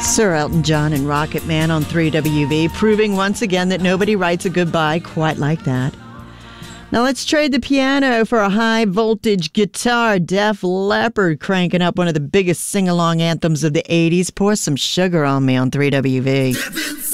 Sir Elton John and Rocket Man on 3WV, proving once again that nobody writes a goodbye quite like that. Now let's trade the piano for a high-voltage guitar. Def Leppard cranking up one of the biggest sing-along anthems of the 80s. Pour Some Sugar on Me on 3WV.